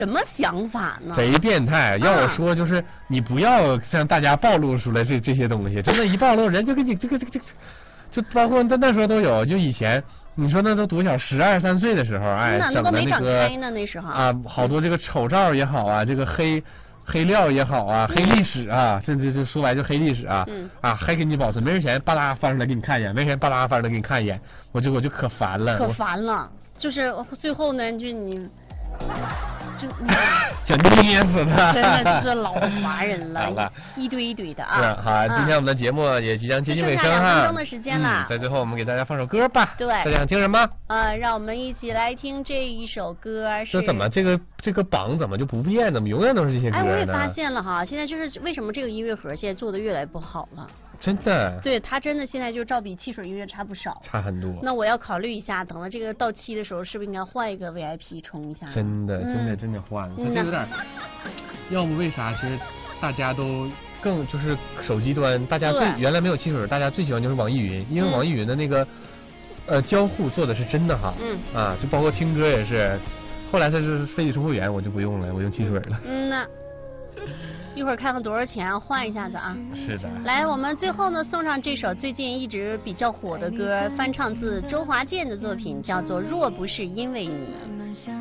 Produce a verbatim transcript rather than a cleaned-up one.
什么想法呢？ 贼变态！要我说，就是你不要向大家暴露出来这这些东西，真的，一暴露人就给你这个这个这个，就包括那那时候都有，就以前你说那都多小，十二三岁的时候，哎，整的那个那时候啊，好多这个丑照也好啊，这个黑。黑料也好啊，黑历史啊，甚至是说白就黑历史啊， 嗯、 啊还给你保存，没人钱巴拉翻出来给你看一眼，没人钱巴拉翻出来给你看一眼，我就我就可烦了， 可烦了，就是最后呢，就你。就就捏死他， 真的是老华人了，了一堆一堆的啊。 是好，今天我们的节目也即将接近尾声哈， 两分钟的时间了、 嗯。在最后，我们给大家放首歌吧。 对， 大家想听什么？ 呃，让我们一起来听这一首歌。 这怎么这个这个榜怎么就不变？怎么永远都是这些歌呢？ 哎，我也发现了哈，现在就是为什么这个音乐盒现在做的越来越不好了。 真的， 对它真的现在就照比汽水音乐差不少， 差很多。 那我要考虑一下，等到这个到期的时候，是不是应该换一个 V I P 充一下？ 真的，真的，真的换。它这有点，要不为啥？其实大家都更就是手机端，大家最原来没有汽水，大家最喜欢就是网易云，因为网易云的那个、嗯、呃交互做的是真的好。 嗯。 啊，就包括听歌也是，后来它是飞利充会员，我就不用了，我用汽水了。 嗯呐。一会儿看看多少钱，换一下子啊！ 是的。 来，我们最后呢送上这首最近一直比较火的歌，翻唱自周华健的作品，叫做《若不是因为你》。